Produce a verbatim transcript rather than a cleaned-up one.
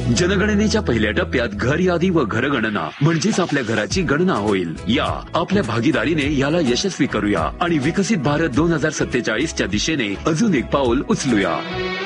जनगणनेच्या पहिल्या टप्प्यात घर यादी व घरगणना म्हणजेच आपल्या घराची गणना होईल. या आपल्या भागीदारीने याला यशस्वी करूया आणि विकसित भारत दोन हजार सत्तेचाळीसच्या दिशेने अजून एक पाऊल उचलूया.